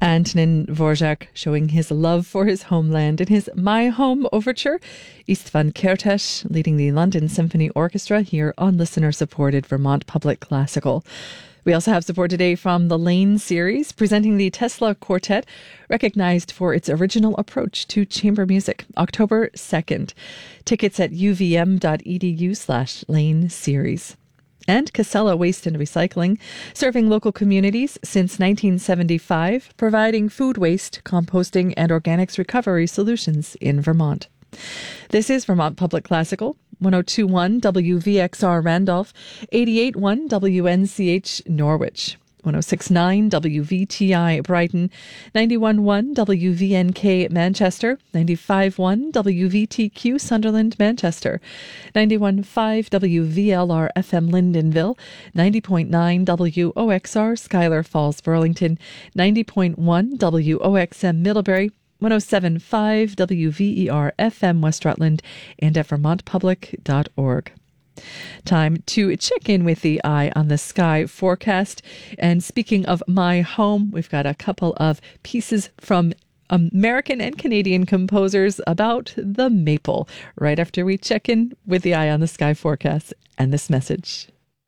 Antonin Dvorak showing his love for his homeland in his My Home Overture. Istvan Kertész leading the London Symphony Orchestra here on listener-supported Vermont Public Classical. We also have support today from the Lane series, presenting the Tesla Quartet, recognized for its original approach to chamber music, October 2nd. Tickets at uvm.edu/Lane series. And Casella Waste and Recycling, serving local communities since 1975, providing food waste, composting, and organics recovery solutions in Vermont. This is Vermont Public Classical, 102.1 WVXR Randolph, 88.1 WNCH Norwich, 106.9 WVTI Brighton, 91.1 WVNK Manchester, 95.1 WVTQ Sunderland Manchester, 91.5 WVLR FM Lyndonville, 90.9 WOXR Schuyler Falls Burlington, 90.1 WOXM Middlebury, 107.5 WVER FM West Rutland, and at vermontpublic.org. Time to check in with the Eye on the Sky forecast. And speaking of my home, we've got a couple of pieces from American and Canadian composers about the maple right after we check in with the Eye on the Sky forecast and this message.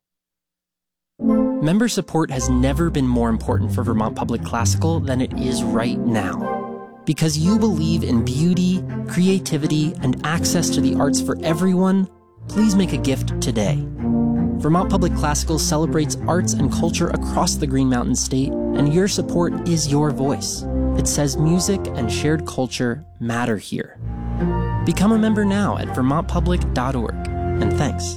Member support has never been more important for Vermont Public Classical than it is right now. Because you believe in beauty, creativity, and access to the arts for everyone, please make a gift today. Vermont Public Classical celebrates arts and culture across the Green Mountain State, and your support is your voice. It says music and shared culture matter here. Become a member now at vermontpublic.org, and thanks.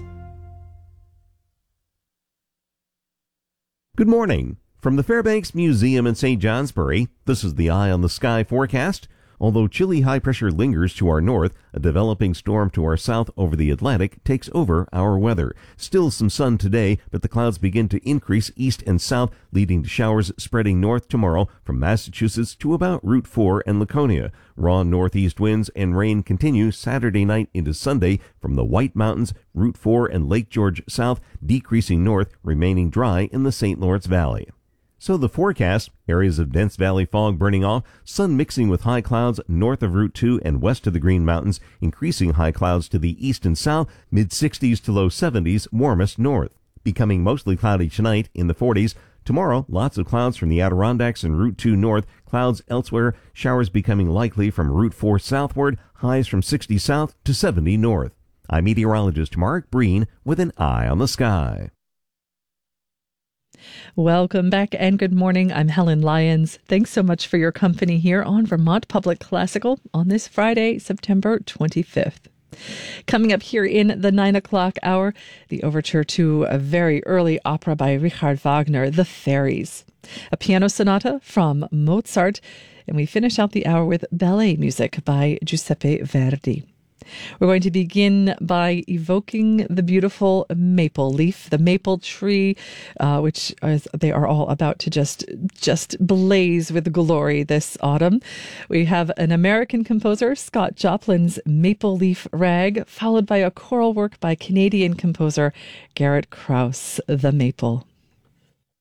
Good morning. From the Fairbanks Museum in St. Johnsbury, this is the Eye on the Sky forecast. Although chilly high pressure lingers to our north, a developing storm to our south over the Atlantic takes over our weather. Still some sun today, but the clouds begin to increase east and south, leading to showers spreading north tomorrow from Massachusetts to about Route 4 and Laconia. Raw northeast winds and rain continue Saturday night into Sunday from the White Mountains, Route 4 and Lake George south, decreasing north, remaining dry in the St. Lawrence Valley. So the forecast, areas of dense valley fog burning off, sun mixing with high clouds north of Route 2 and west of the Green Mountains, increasing high clouds to the east and south, mid-60s to low 70s, warmest north. Becoming mostly cloudy tonight in the 40s. Tomorrow, lots of clouds from the Adirondacks and Route 2 north, clouds elsewhere, showers becoming likely from Route 4 southward, highs from 60 south to 70 north. I'm meteorologist Mark Breen with an Eye on the Sky. Welcome back and good morning. I'm Helen Lyons. Thanks so much for your company here on Vermont Public Classical on this Friday, September 25th. Coming up here in the 9 o'clock hour, the overture to a very early opera by Richard Wagner, The Fairies, a piano sonata from Mozart, and we finish out the hour with ballet music by Giuseppe Verdi. We're going to begin by evoking the beautiful maple leaf, the maple tree, which they are all about to just blaze with glory this autumn. We have an American composer, Scott Joplin's Maple Leaf Rag, followed by a choral work by Canadian composer Garrett Krause, The Maple.